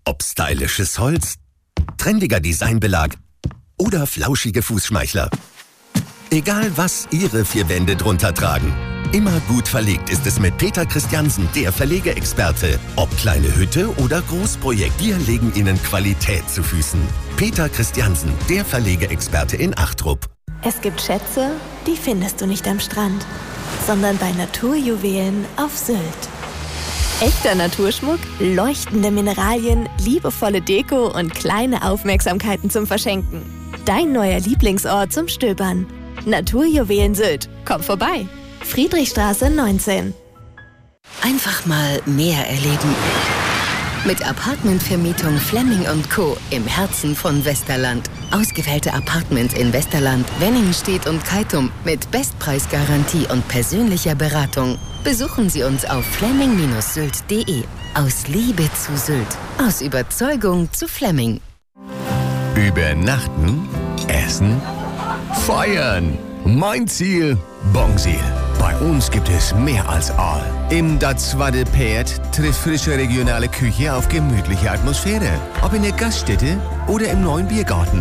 Ob stylisches Holz, trendiger Designbelag oder flauschige Fußschmeichler. Egal was Ihre 4 Wände drunter tragen. Immer gut verlegt ist es mit Peter Christiansen, der Verlegeexperte. Ob kleine Hütte oder Großprojekt, wir legen Ihnen Qualität zu Füßen. Peter Christiansen, der Verlegeexperte in Achtrupf. Es gibt Schätze, die findest du nicht am Strand, sondern bei Naturjuwelen auf Sylt. Echter Naturschmuck, leuchtende Mineralien, liebevolle Deko und kleine Aufmerksamkeiten zum Verschenken. Dein neuer Lieblingsort zum Stöbern. Naturjuwelen Sylt. Komm vorbei. Friedrichstraße 19. Einfach mal mehr erleben. Mit Apartmentvermietung Flemming & Co. im Herzen von Westerland. Ausgewählte Apartments in Westerland, Wenningstedt und Keitum mit Bestpreisgarantie und persönlicher Beratung. Besuchen Sie uns auf flemming-sylt.de. Aus Liebe zu Sylt. Aus Überzeugung zu Flemming. Übernachten, essen, feiern. Mein Ziel, Bongsil. Bei uns gibt es mehr als Aal. Im Dazwade Pferd trifft frische regionale Küche auf gemütliche Atmosphäre. Ob in der Gaststätte oder im neuen Biergarten.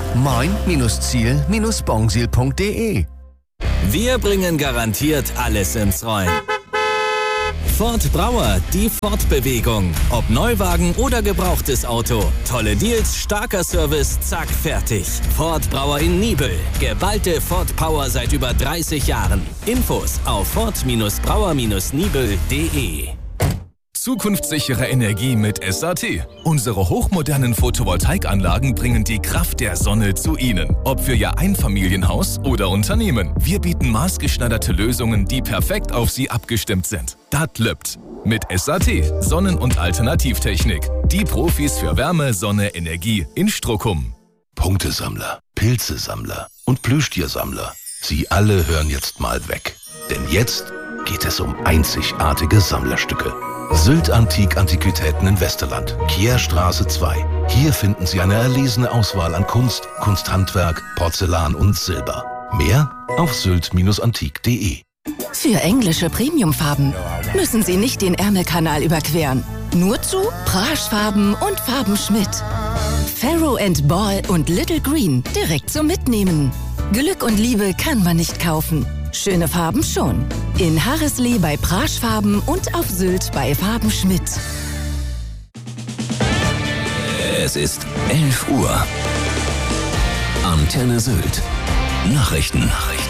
mein-ziel-bongsil.de. Wir bringen garantiert alles ins Rollen. Ford Brauer, die Fortbewegung. Ob Neuwagen oder gebrauchtes Auto. Tolle Deals, starker Service, zack, fertig. Ford Brauer in Nibel. Geballte Ford Power seit über 30 Jahren. Infos auf ford-brauer-nibel.de. Zukunftssichere Energie mit SAT. Unsere hochmodernen Photovoltaikanlagen bringen die Kraft der Sonne zu Ihnen. Ob für Ihr Einfamilienhaus oder Unternehmen. Wir bieten maßgeschneiderte Lösungen, die perfekt auf Sie abgestimmt sind. Das lübt. Mit SAT, Sonnen- und Alternativtechnik. Die Profis für Wärme, Sonne, Energie in Strockum. Punktesammler, Pilzesammler und Plüschtiersammler. Sie alle hören jetzt mal weg. Denn jetzt geht es um einzigartige Sammlerstücke. Sylt Antiquitäten in Westerland, Kierstraße 2. Hier finden Sie eine erlesene Auswahl an Kunst, Kunsthandwerk, Porzellan und Silber. Mehr auf sylt-antik.de. Für englische Premiumfarben müssen Sie nicht den Ärmelkanal überqueren. Nur zu Praschfarben und Farben Schmidt. Farrow & Ball und Little Green direkt zum Mitnehmen. Glück und Liebe kann man nicht kaufen. Schöne Farben schon. In Harreslee bei Praschfarben und auf Sylt bei Farben Schmidt. Es ist 11 Uhr. Antenne Sylt. Nachrichten.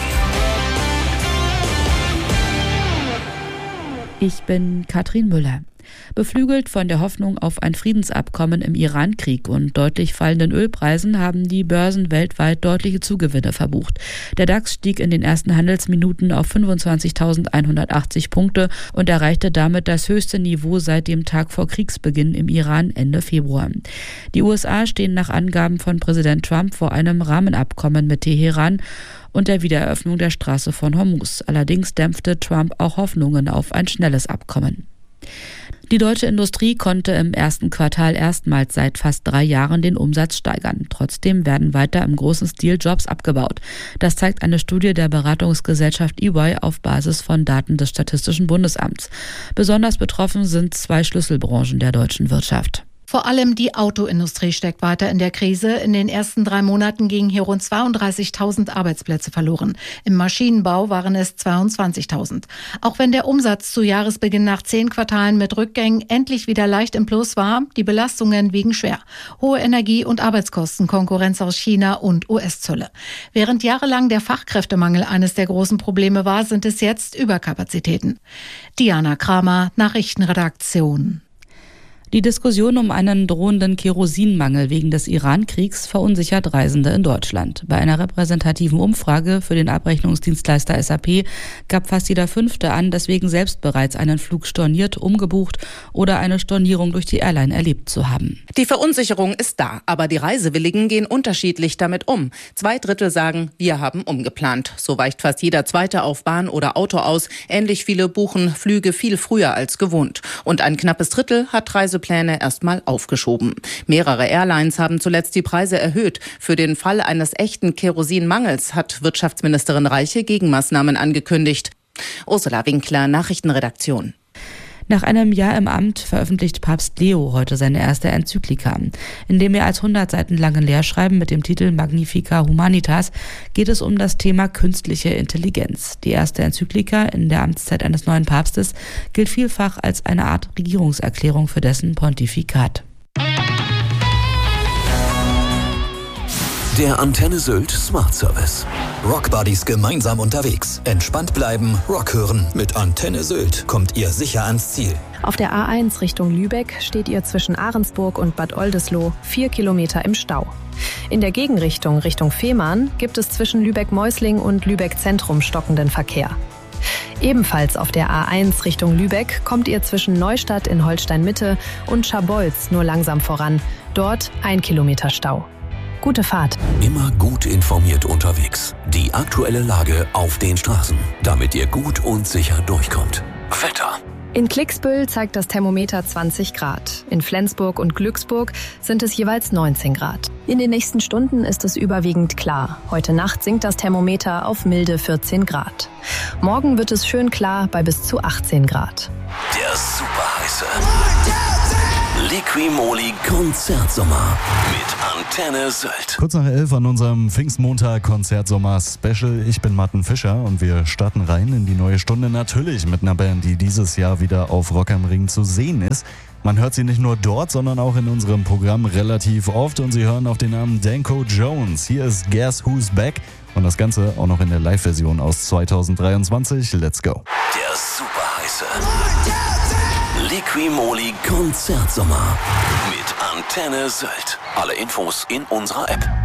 Ich bin Katrin Müller. Beflügelt von der Hoffnung auf ein Friedensabkommen im Iran-Krieg und deutlich fallenden Ölpreisen haben die Börsen weltweit deutliche Zugewinne verbucht. Der DAX stieg in den ersten Handelsminuten auf 25.180 Punkte und erreichte damit das höchste Niveau seit dem Tag vor Kriegsbeginn im Iran Ende Februar. Die USA stehen nach Angaben von Präsident Trump vor einem Rahmenabkommen mit Teheran und der Wiedereröffnung der Straße von Hormuz. Allerdings dämpfte Trump auch Hoffnungen auf ein schnelles Abkommen. Die deutsche Industrie konnte im ersten Quartal erstmals seit fast 3 Jahren den Umsatz steigern. Trotzdem werden weiter im großen Stil Jobs abgebaut. Das zeigt eine Studie der Beratungsgesellschaft EY auf Basis von Daten des Statistischen Bundesamts. Besonders betroffen sind 2 Schlüsselbranchen der deutschen Wirtschaft. Vor allem die Autoindustrie steckt weiter in der Krise. In den ersten 3 Monaten gingen hier rund 32.000 Arbeitsplätze verloren. Im Maschinenbau waren es 22.000. Auch wenn der Umsatz zu Jahresbeginn nach 10 Quartalen mit Rückgängen endlich wieder leicht im Plus war, die Belastungen wiegen schwer. Hohe Energie- und Arbeitskosten, Konkurrenz aus China und US-Zölle. Während jahrelang der Fachkräftemangel eines der großen Probleme war, sind es jetzt Überkapazitäten. Diana Kramer, Nachrichtenredaktion. Die Diskussion um einen drohenden Kerosinmangel wegen des Iran-Kriegs verunsichert Reisende in Deutschland. Bei einer repräsentativen Umfrage für den Abrechnungsdienstleister SAP gab fast jeder 5. an, deswegen selbst bereits einen Flug storniert, umgebucht oder eine Stornierung durch die Airline erlebt zu haben. Die Verunsicherung ist da, aber die Reisewilligen gehen unterschiedlich damit um. 2/3 sagen, wir haben umgeplant. So weicht fast jeder Zweite auf Bahn oder Auto aus. Ähnlich viele buchen Flüge viel früher als gewohnt. Und ein knappes Drittel hat Reisepläne erstmal aufgeschoben. Mehrere Airlines haben zuletzt die Preise erhöht. Für den Fall eines echten Kerosinmangels hat Wirtschaftsministerin Reiche Gegenmaßnahmen angekündigt. Ursula Winkler, Nachrichtenredaktion. Nach einem Jahr im Amt veröffentlicht Papst Leo heute seine erste Enzyklika. In dem mehr als 100 Seiten langen Lehrschreiben mit dem Titel Magnificat Humanitas geht es um das Thema künstliche Intelligenz. Die erste Enzyklika in der Amtszeit eines neuen Papstes gilt vielfach als eine Art Regierungserklärung für dessen Pontifikat. Der Antenne Sylt Smart Service. Rockbuddies gemeinsam unterwegs. Entspannt bleiben, Rock hören. Mit Antenne Sylt kommt ihr sicher ans Ziel. Auf der A1 Richtung Lübeck steht ihr zwischen Ahrensburg und Bad Oldesloe 4 Kilometer im Stau. In der Gegenrichtung Richtung Fehmarn gibt es zwischen Lübeck-Meusling und Lübeck-Zentrum stockenden Verkehr. Ebenfalls auf der A1 Richtung Lübeck kommt ihr zwischen Neustadt in Holstein-Mitte und Scharbeutz nur langsam voran. Dort 1 Kilometer Stau. Gute Fahrt. Immer gut informiert unterwegs. Die aktuelle Lage auf den Straßen, damit ihr gut und sicher durchkommt. Wetter. In Klicksbüll zeigt das Thermometer 20 Grad. In Flensburg und Glücksburg sind es jeweils 19 Grad. In den nächsten Stunden ist es überwiegend klar. Heute Nacht sinkt das Thermometer auf milde 14 Grad. Morgen wird es schön klar bei bis zu 18 Grad. Der superheiße Liqui-Moly Konzertsommer mit Antenne Sylt. Kurz nach 11 an unserem Pfingstmontag Konzertsommer Special. Ich bin Martin Fischer und wir starten rein in die neue Stunde. Natürlich mit einer Band, die dieses Jahr wieder auf Rock am Ring zu sehen ist. Man hört sie nicht nur dort, sondern auch in unserem Programm relativ oft und Sie hören auf den Namen Danko Jones. Hier ist Guess Who's Back und das Ganze auch noch in der Live-Version aus 2023. Let's go. Der superheiße Liqui-Moly Konzertsommer mit Antenne Sylt. Alle Infos in unserer App.